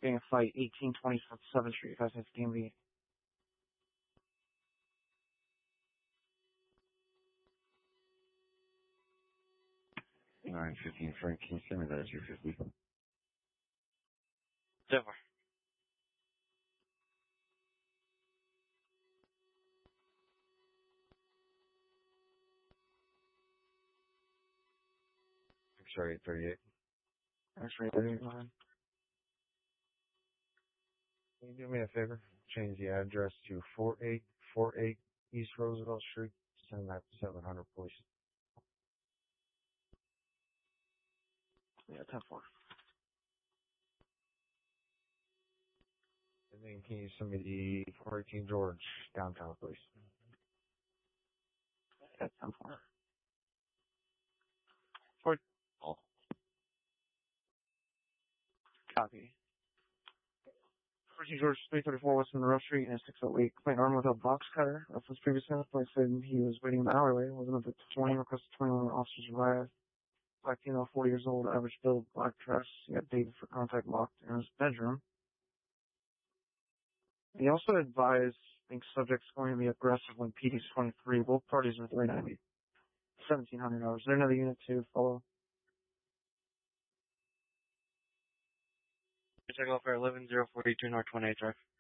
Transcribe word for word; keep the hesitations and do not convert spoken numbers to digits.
Being a flight eighteen twenty seventh Street, five six D M V. nine fifteen Frank, can you send me that two fifty? Denver. X-ray eight thirty-eight. X-ray thirty-nine. Can you do me a favor? Change the address to four eight four eight East Roosevelt Street. Send that to seven hundred, please. Yeah, ten four. And then can you send me the four eighteen George downtown, please? Yeah, ten four. Four. Oh. Copy. fourteen George, three thirty-four West Monroe Street, and six oh eight. Complaint armed with a box cutter. Of his previous place said he was waiting in the alleyway. Wasn't up at twenty. Requested twenty-one officers arrived. Black female, forty years old, average build, black dress. He got dated for contact locked in his bedroom. He also advised, I think, subjects going to be aggressive when P D's twenty-three. Both parties are three ninety. seventeen hundred dollars. Is there another unit to follow? Check out for eleven oh forty-two North twenty-eighth Drive.